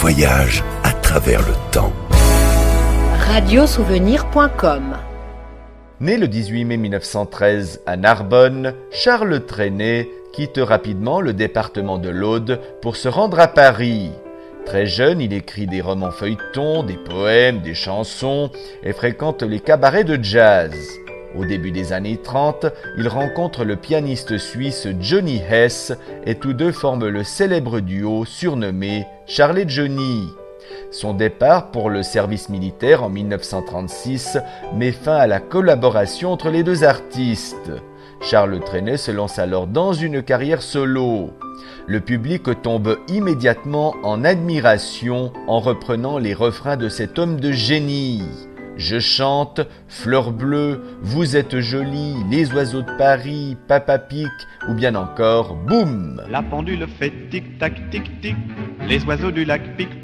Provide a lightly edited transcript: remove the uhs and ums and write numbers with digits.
voyage à travers le temps. Radiosouvenir.com. Né le 18 mai 1913 à Narbonne, Charles Trenet quitte rapidement le département de l'Aude pour se rendre à Paris. Très jeune, il écrit des romans feuilletons, des poèmes, des chansons et fréquente les cabarets de jazz. Au début des années 30, il rencontre le pianiste suisse Johnny Hess et tous deux forment le célèbre duo surnommé Charles et Johnny. Son départ pour le service militaire en 1936 met fin à la collaboration entre les deux artistes. Charles Trenet se lance alors dans une carrière solo. Le public tombe immédiatement en admiration en reprenant les refrains de cet homme de génie. Je chante, Fleur bleue, vous êtes jolie, les oiseaux de Paris, Papa Pic, ou bien encore Boum. La pendule fait tic-tac, tic-tic, les oiseaux du lac pic